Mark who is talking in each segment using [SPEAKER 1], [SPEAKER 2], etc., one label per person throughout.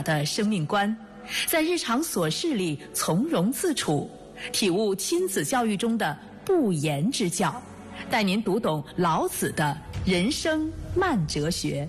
[SPEAKER 1] 的生命观，在日常琐事里从容自处，体悟亲子教育中的不言之教，带您读懂老子的人生慢哲学。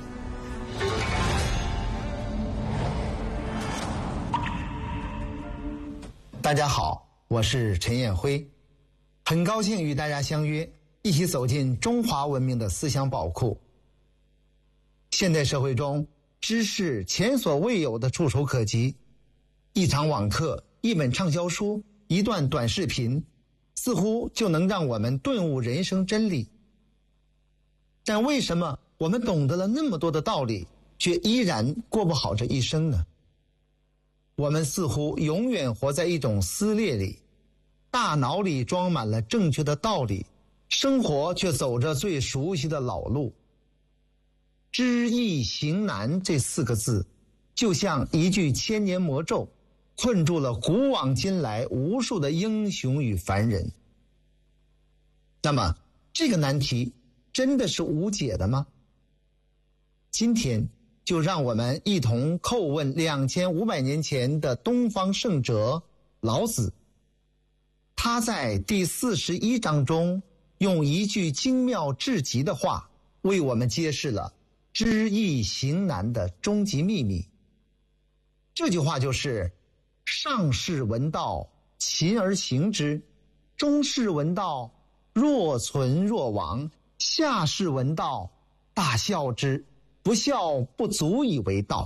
[SPEAKER 2] 大家好，我是陈彦辉，很高兴与大家相约，一起走进中华文明的思想宝库。现代社会中，知识前所未有的触手可及，一场网课、一本畅销书、一段短视频，似乎就能让我们顿悟人生真理。但为什么我们懂得了那么多的道理，却依然过不好这一生呢？我们似乎永远活在一种撕裂里，大脑里装满了正确的道理，生活却走着最熟悉的老路。知易行难这4个字，就像一句千年魔咒，困住了古往今来无数的英雄与凡人。那么，这个难题真的是无解的吗？今天就让我们一同叩问2500年前的东方圣哲老子。他在第41章中用一句精妙至极的话，为我们揭示了知易行难的终极秘密。这句话就是：上士闻道，勤而行之；中士闻道，若存若亡；下士闻道，大笑之。不孝不足以为道。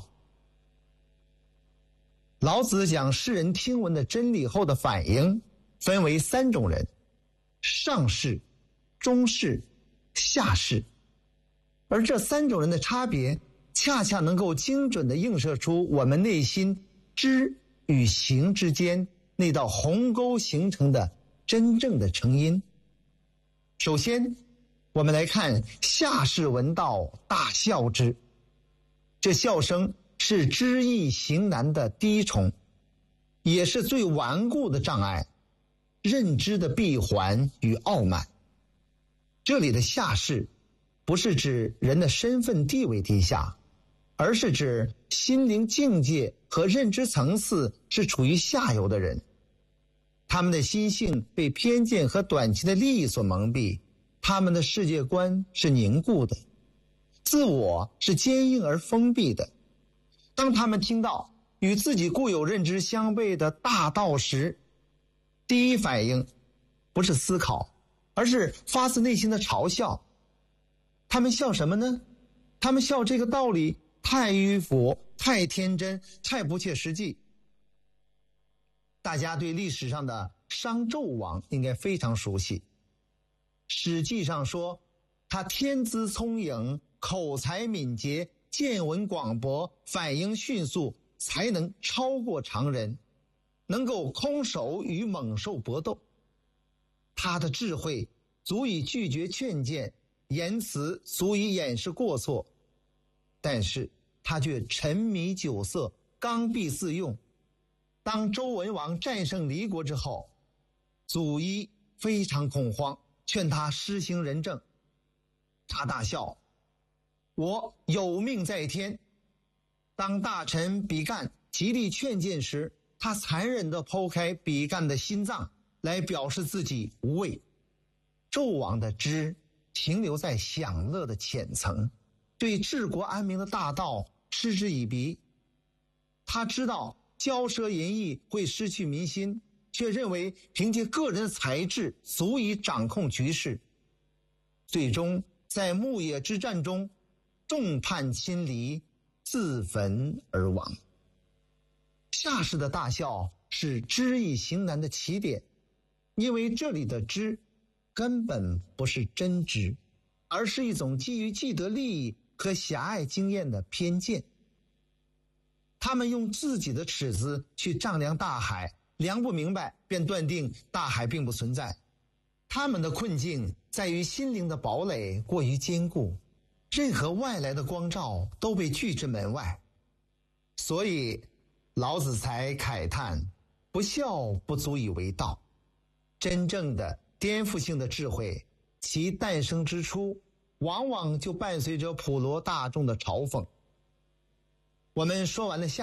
[SPEAKER 2] 老子讲世人听闻的真理后的反应分为3种人：上士、中士、下士。而这3种人的差别，恰恰能够精准地映射出我们内心知与行之间那道鸿沟形成的真正的成因。首先，我们来看下士闻道，大笑之。这笑声是知易行难的第一重，也是最顽固的障碍，认知的闭环与傲慢。这里的下士不是指人的身份地位低下，而是指心灵境界和认知层次是处于下游的人。他们的心性被偏见和短期的利益所蒙蔽，他们的世界观是凝固的，自我是坚硬而封闭的。当他们听到与自己固有认知相悖的大道时，第一反应不是思考，而是发自内心的嘲笑。他们笑什么呢？他们笑这个道理太迂腐、太天真、太不切实际。大家对历史上的商纣王应该非常熟悉。史记上说，他天资聪颖，口才敏捷，见闻广博，反应迅速，才能超过常人，能够空手与猛兽搏斗。他的智慧足以拒绝劝谏，言辞足以掩饰过错，但是他却沉迷酒色，刚愎自用。当周文王战胜黎国之后，祖乙非常恐慌，劝他施行仁政。他大笑：我有命在天。当大臣比干极力劝谏时，他残忍地剖开比干的心脏，来表示自己无畏。纣王的知停留在享乐的浅层，对治国安民的大道嗤之以鼻。他知道骄奢淫逸会失去民心，却认为凭借个人的才智足以掌控局势。最终在牧野之战中众叛亲离，自焚而亡。下士的大笑是知易行难的起点，因为这里的知根本不是真知，而是一种基于既得利益和狭隘经验的偏见。他们用自己的尺子去丈量大海，量不明白便断定大海并不存在。他们的困境在于心灵的堡垒过于坚固，任何外来的光照都被拒之门外。所以老子才慨叹：不孝不足以为道。真正的颠覆性的智慧，其诞生之初往往就伴随着普罗大众的嘲讽。我们说完了下